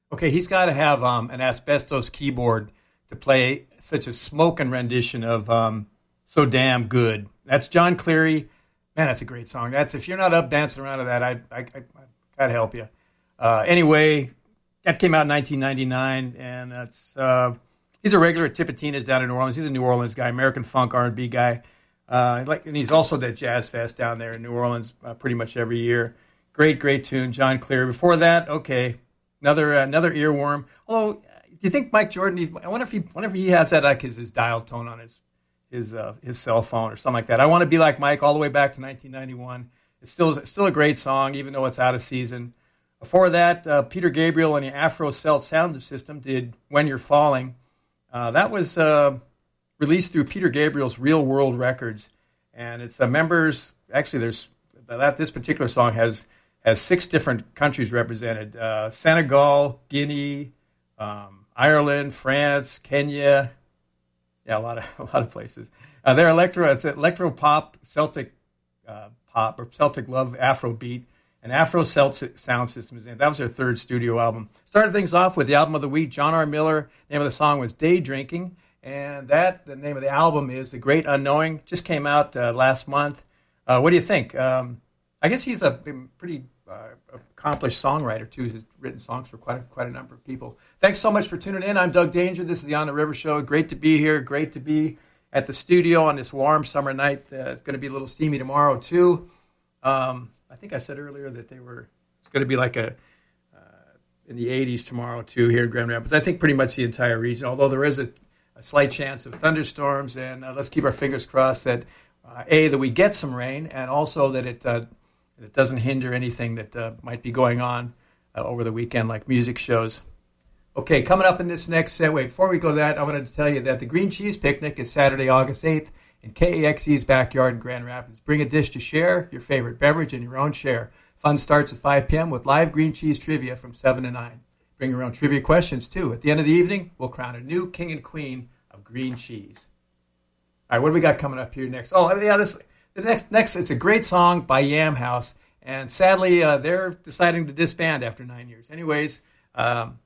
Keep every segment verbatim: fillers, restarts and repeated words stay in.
Okay, he's got to have um, an asbestos keyboard to play such a smoking rendition of um, "So Damn Good." That's John Cleary. Man, that's a great song. That's if you're not up dancing around to that, I I, I, I gotta help you. Uh, anyway, that came out in nineteen ninety-nine, and that's uh, he's a regular at Tipitina's down in New Orleans. He's a New Orleans guy, American funk R and B guy. Uh, like, and he's also at Jazz Fest down there in New Orleans uh, pretty much every year. Great, great tune, John Cleary. Before that, okay, another uh, another earworm. Although, do you think Mike Jordan? I wonder if he, wonder if he has that like his, his dial tone on his his uh, his cell phone or something like that. I want to be like Mike all the way back to nineteen ninety-one. It's still still a great song, even though it's out of season. Before that, uh, Peter Gabriel and the Afro Celt Sound System did "When You're Falling." Uh, that was uh, released through Peter Gabriel's Real World Records, and it's uh, members. Actually, there's that this particular song has. has six different countries represented: uh, Senegal, Guinea, um, Ireland, France, Kenya. Yeah, a lot of a lot of places. Uh, they're electro. It's electro pop, Celtic uh, pop, or Celtic love, Afrobeat, and Afro Celtic sound systems. And that was their third studio album. Started things off with the album of the week. John R. Miller. The name of the song was "Day Drinking," and that the name of the album is "The Great Unknowing." Just came out uh, last month. Uh, what do you think? Um, I guess he's a pretty uh, accomplished songwriter, too. He's written songs for quite a, quite a number of people. Thanks so much for tuning in. I'm Doug Danger. This is the On the River Show. Great to be here. Great to be at the studio on this warm summer night. Uh, it's going to be a little steamy tomorrow, too. Um, I think I said earlier that they were. It's going to be like a uh, in the eighties tomorrow, too, here in Grand Rapids. I think pretty much the entire region, although there is a, a slight chance of thunderstorms. And uh, let's keep our fingers crossed that, uh, A, that we get some rain, and also that it... Uh, It doesn't hinder anything that uh, might be going on uh, over the weekend, like music shows. Okay, coming up in this next set, wait, before we go to that, I wanted to tell you that the Green Cheese Picnic is Saturday, August eighth in K A X E's backyard in Grand Rapids. Bring a dish to share, your favorite beverage, and your own share. Fun starts at five p.m. with live green cheese trivia from seven to nine. Bring your own trivia questions, too. At the end of the evening, we'll crown a new king and queen of green cheese. All right, what do we got coming up here next? Oh, yeah, this... The next, next, it's a great song by Yam House, and sadly, uh, they're deciding to disband after nine years. Anyways, um,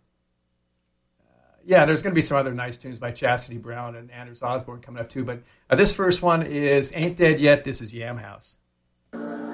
uh, yeah, there's going to be some other nice tunes by Chastity Brown and Anders Osborne coming up too, but uh, this first one is Ain't Dead Yet. This is Yam House.